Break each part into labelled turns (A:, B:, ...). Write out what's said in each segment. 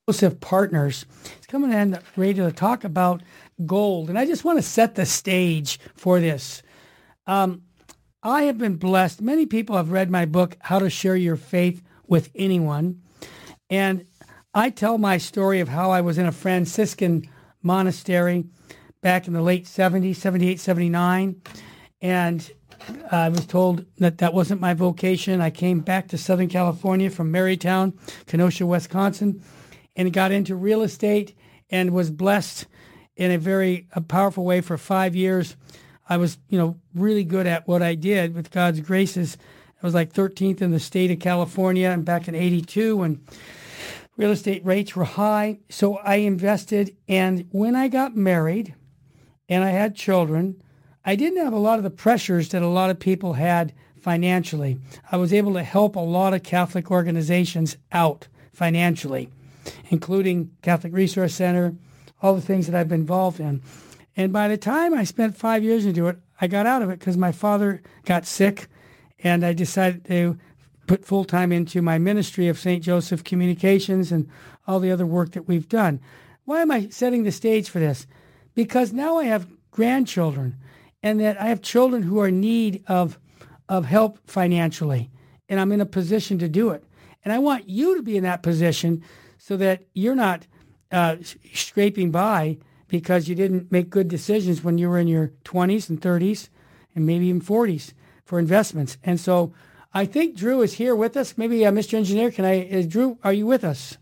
A: Joseph Partners. He's coming in ready to talk about gold. And I just want to set the stage for this. I have been blessed. Many people have read my book, How to Share Your Faith with Anyone. And I tell my story of how I was in a Franciscan monastery back in the late 70s, 78, 79. And I was told that that wasn't my vocation. I came back to Southern California from Marytown, Kenosha, Wisconsin, and got into real estate and was blessed in a very powerful way for 5 years. I was, really good at what I did with God's graces. I was like 13th in the state of California and back in 82 when real estate rates were high. So I invested. And when I got married and I had children, I didn't have a lot of the pressures that a lot of people had financially. I was able to help a lot of Catholic organizations out financially, including Catholic Resource Center, all the things that I've been involved in. And by the time I spent 5 years into it, I got out of it because my father got sick, and I decided to put full time into my ministry of St. Joseph Communications and all the other work that we've done. Why am I setting the stage for this? Because now I have grandchildren, and that I have children who are in need of help financially, and I'm in a position to do it. And I want you to be in that position so that you're not scraping by because you didn't make good decisions when you were in your 20s and 30s and maybe even 40s for investments. And so I think Drew is here with us. Maybe Mr. Engineer, Drew, are you with us?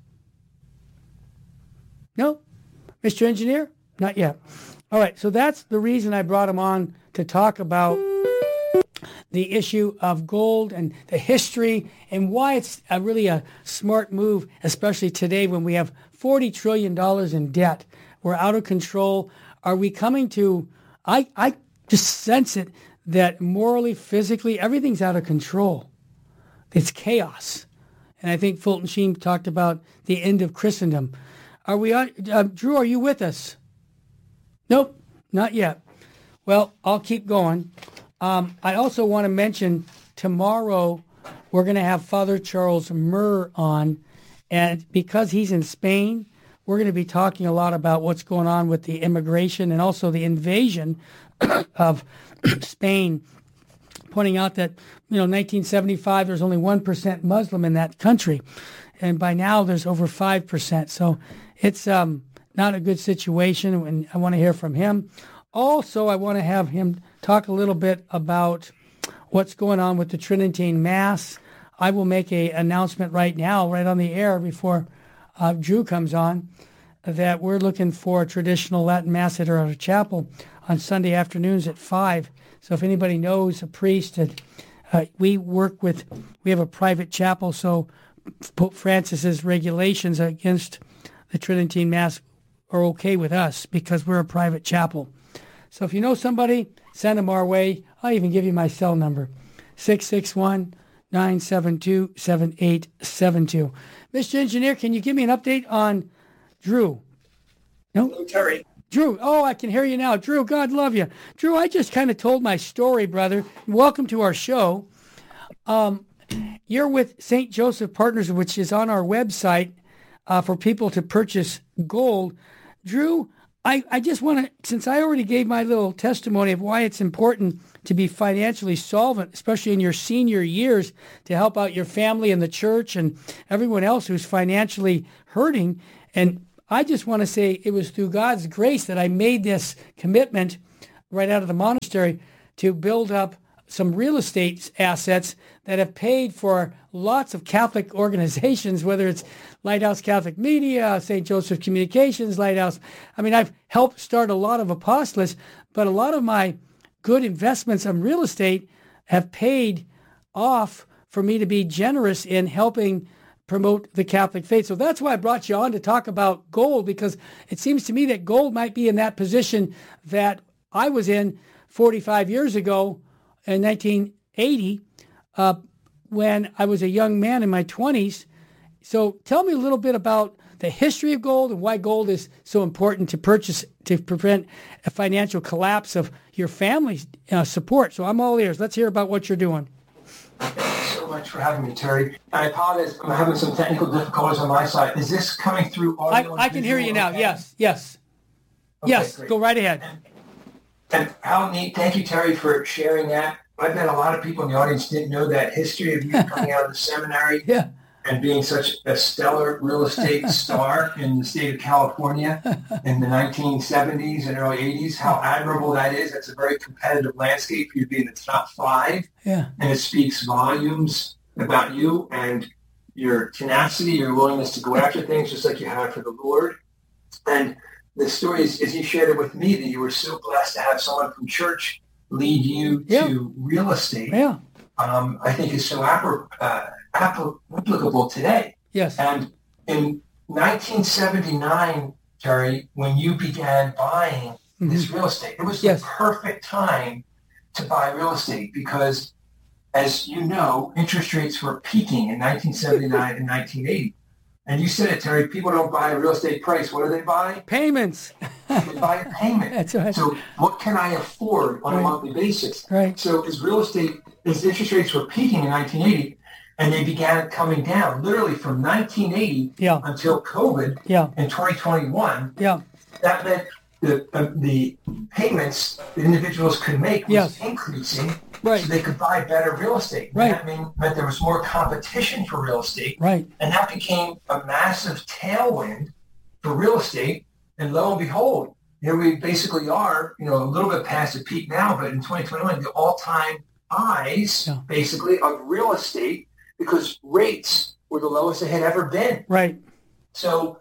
A: No? Mr. Engineer? Not yet. All right, so that's the reason I brought him on to talk about the issue of gold and the history and why it's really a smart move, especially today when we have $40 trillion in debt. We're out of control. Are we coming to, I just sense it, that morally, physically, everything's out of control. It's chaos. And I think Fulton Sheen talked about the end of Christendom. Are we on, Drew, are you with us? Nope, not yet. Well, I'll keep going. I also want to mention tomorrow we're going to have Father Charles Murr on. And because he's in Spain, we're going to be talking a lot about what's going on with the immigration and also the invasion of Spain, pointing out that, 1975, there's only 1% Muslim in that country. And by now, there's over 5%. So it's not a good situation, and I want to hear from him. Also, I want to have him talk a little bit about what's going on with the Tridentine Mass. I will make an announcement right now, right on the air before Drew comes on, that we're looking for a traditional Latin Mass at our chapel on Sunday afternoons at 5. So if anybody knows a priest that we have a private chapel, so Pope Francis's regulations against the Tridentine Mass are okay with us because we're a private chapel. So if you know somebody, send them our way. I'll even give you my cell number, 661-972-7872. Mr. Engineer, can you give me an update on Drew? No?
B: Hello, Terry.
A: Drew, I can hear you now. Drew, God love you. Drew, I just kind of told my story, brother. Welcome to our show. You're with St. Joseph Partners, which is on our website for people to purchase gold. Drew, I just want to, since I already gave my little testimony of why it's important to be financially solvent, especially in your senior years, to help out your family and the church and everyone else who's financially hurting. And I just want to say it was through God's grace that I made this commitment right out of the monastery to build up some real estate assets that have paid for lots of Catholic organizations, whether it's Lighthouse Catholic Media, St. Joseph Communications, Lighthouse. I mean, I've helped start a lot of apostolates, but a lot of my good investments in real estate have paid off for me to be generous in helping promote the Catholic faith. So that's why I brought you on to talk about gold, because it seems to me that gold might be in that position that I was in 45 years ago in 1980 when I was a young man in my 20s. So tell me a little bit about the history of gold and why gold is so important to purchase to prevent a financial collapse of your family's support. So I'm all ears. Let's hear about what you're doing.
B: So so much for having me, Terry. I apologize. I'm having some technical difficulties on my side. Is this coming through audio?
A: I can hear you now. Okay? Yes. Okay, yes, great. Go right ahead.
B: And how neat. Thank you, Terry, for sharing that. I bet a lot of people in the audience didn't know that history of you coming out of the seminary and being such a stellar real estate star in the state of California in the 1970s and early 80s. How admirable that is. That's a very competitive landscape for you to be in the top 5.
A: Yeah.
B: And it speaks volumes about you and your tenacity, your willingness to go after things just like you have for the Lord. And the story is, as you shared it with me, that you were so blessed to have someone from church lead you to real estate.
A: Yeah.
B: I think is so applicable today.
A: Yes.
B: And in 1979, Terry, when you began buying this real estate, it was the perfect time to buy real estate because, as you know, interest rates were peaking in 1979 and 1980. And you said it, Terry, people don't buy a real estate price. What do they buy?
A: Payments.
B: They buy a payment.
A: That's right.
B: So what can I afford on a monthly basis?
A: Right.
B: So as interest rates were peaking in 1980, and they began coming down, literally from 1980 until COVID in 2021, that meant the payments that individuals could make was increasing.
A: Right.
B: So they could buy better real estate.
A: Right.
B: That meant there was more competition for real estate.
A: Right.
B: And that became a massive tailwind for real estate. And lo and behold, here we basically are, a little bit past the peak now, but in 2021, the all-time highs, basically, of real estate because rates were the lowest they had ever been.
A: Right.
B: So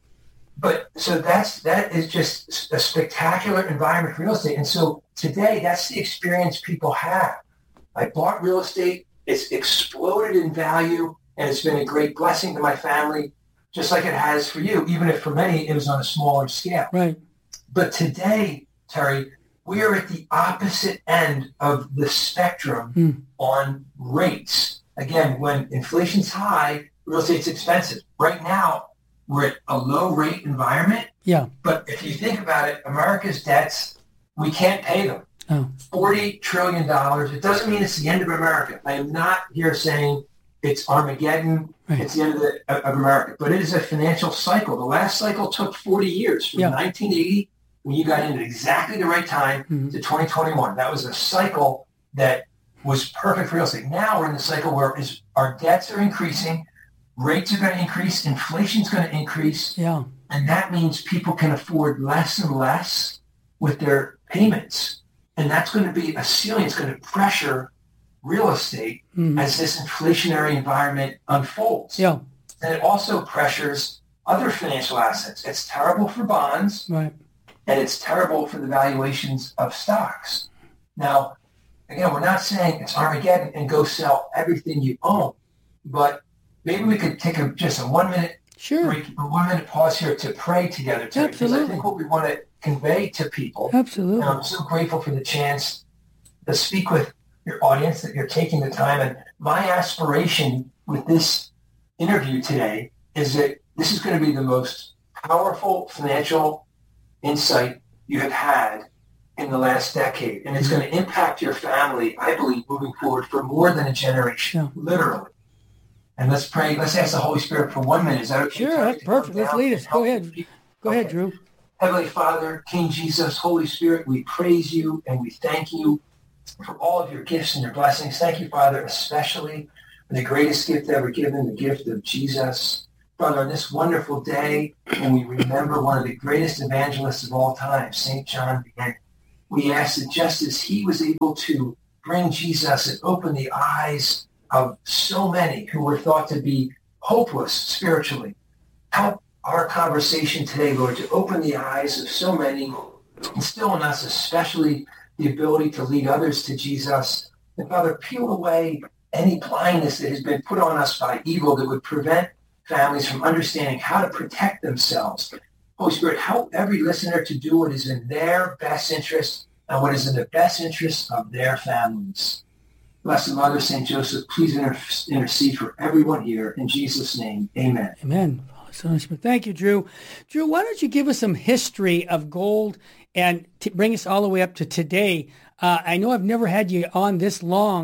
B: that is just a spectacular environment for real estate. And so today, that's the experience people have. I bought real estate. It's exploded in value, and it's been a great blessing to my family, just like it has for you, even if for many it was on a smaller scale.
A: Right.
B: But today, Terry, we are at the opposite end of the spectrum on rates. Again, when inflation's high, real estate's expensive. Right now, we're at a low-rate environment.
A: Yeah.
B: But if you think about it, America's debts, we can't pay them.
A: Oh.
B: $40 trillion. It doesn't mean it's the end of America. I am not here saying it's Armageddon. Right. It's the end of America. But it is a financial cycle. The last cycle took 40 years from 1980, when you got in at exactly the right time, to 2021. That was a cycle that was perfect for real estate. Now we're in the cycle where our debts are increasing, rates are going to increase, inflation's going to increase, and that means people can afford less and less with their payments. And that's going to be a ceiling. It's going to pressure real estate as this inflationary environment unfolds.
A: Yeah.
B: And it also pressures other financial assets. It's terrible for bonds,
A: right,
B: and it's terrible for the valuations of stocks. Now, again, we're not saying it's Armageddon and go sell everything you own, but maybe we could take just a 1 minute break, a 1 minute pause here to pray together.
A: Absolutely.
B: Because I think what we want to convey to people.
A: Absolutely.
B: And I'm so grateful for the chance to speak with your audience, that you're taking the time. And my aspiration with this interview today is that this is going to be the most powerful financial insight you have had in the last decade. And it's going to impact your family, I believe, moving forward for more than a generation, literally. And let's pray. Let's ask the Holy Spirit for 1 minute. Is that okay?
A: Sure, that's perfect. Let's lead us. Go ahead. Go ahead, Drew.
B: Heavenly Father, King Jesus, Holy Spirit, we praise you and we thank you for all of your gifts and your blessings. Thank you, Father, especially for the greatest gift ever given, the gift of Jesus. Father, on this wonderful day, when we remember one of the greatest evangelists of all time, St. John Vianney, we ask that just as he was able to bring Jesus and open the eyes of so many who were thought to be hopeless spiritually, help our conversation today, Lord, to open the eyes of so many, instill in us especially the ability to lead others to Jesus. And Father, peel away any blindness that has been put on us by evil that would prevent families from understanding how to protect themselves. Holy Spirit, help every listener to do what is in their best interest and what is in the best interest of their families. Blessed Mother, St. Joseph, please intercede for everyone here. In Jesus' name, amen.
A: Amen. Thank you, Drew. Drew, why don't you give us some history of gold and bring us all the way up to today? I know I've never had you on this long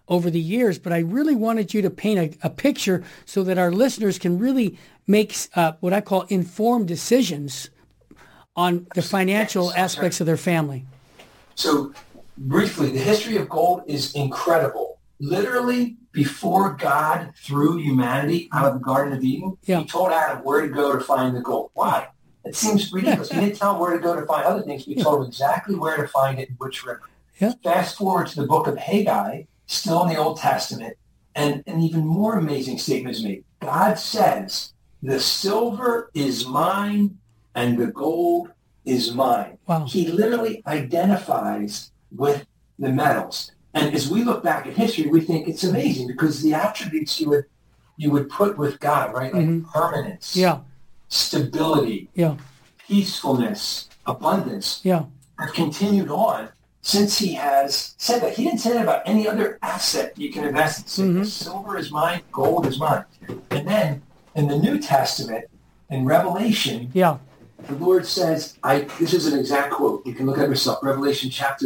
A: over the years, but I really wanted you to paint a picture so that our listeners can really make what I call informed decisions on the financial aspects of their family.
B: So briefly, the history of gold is incredible. Literally, before God threw humanity out of the Garden of Eden, he told Adam where to go to find the gold. Why? It seems ridiculous. He didn't tell him where to go to find other things, but he told him exactly where to find it in which river. Yeah. Fast forward to the book of Haggai, still in the Old Testament, and an even more amazing statement is made. God says, the silver is mine and the gold is mine. Wow. He literally identifies with the metals. And as we look back at history, we think it's amazing because the attributes you would put with God, right? Like permanence, stability, peacefulness, abundance, have continued on since he has said that. He didn't say that about any other asset you can invest in. Silver is mine, gold is mine. And then in the New Testament, in Revelation, the Lord says, this is an exact quote. You can look at it yourself. Revelation chapter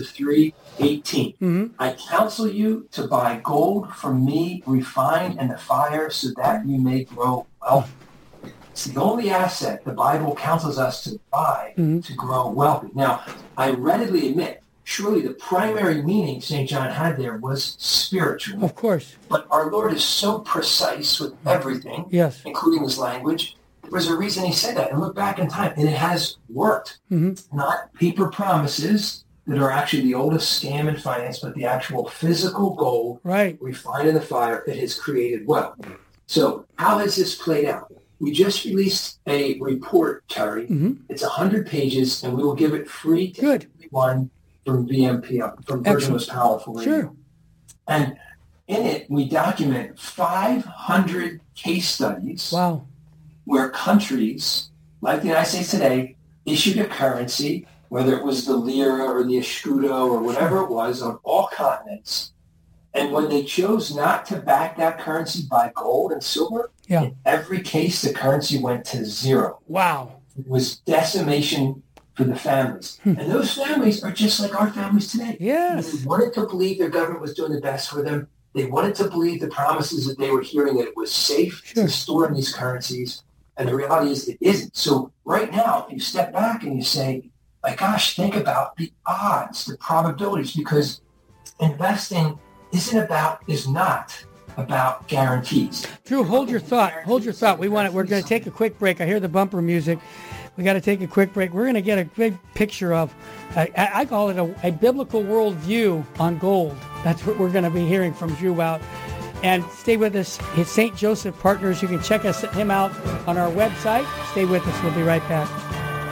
B: 3:18. I counsel you to buy gold from me, refined in the fire, so that you may grow wealthy. It's the only asset the Bible counsels us to buy to grow wealthy. Now, I readily admit, surely the primary meaning St. John had there was spiritual.
A: Of course.
B: But our Lord is so precise with everything, including his language. There was a reason he said that. And look back in time, and it has worked. Not paper promises that are actually the oldest scam in finance, but the actual physical gold refined in the fire that has created wealth. So how has this played out? We just released a report, Terry. It's 100 pages, and we will give it free to everyone from VMP, from Virgin Most Powerful Radio. Sure. And in it, we document 500 case studies.
A: Wow.
B: Where countries, like the United States today, issued a currency, whether it was the lira or the escudo or whatever it was, on all continents. And when they chose not to back that currency by gold and silver, in every case, the currency went to zero.
A: Wow.
B: It was decimation for the families. And those families are just like our families today.
A: Yes.
B: They wanted to believe their government was doing the best for them. They wanted to believe the promises that they were hearing, that it was safe to store in these currencies. And the reality is it isn't. So right now, if you step back and you say, my gosh, think about the odds, the probabilities, because investing is not about guarantees.
A: Drew, hold your thought. Hold your thought. We're going to take a quick break. I hear the bumper music. We got to take a quick break. We're going to get a big picture of, I call it a biblical worldview on gold. That's what we're going to be hearing from Drew about. And stay with us. It's St. Joseph Partners. You can check him out on our website. Stay with us. We'll be right back.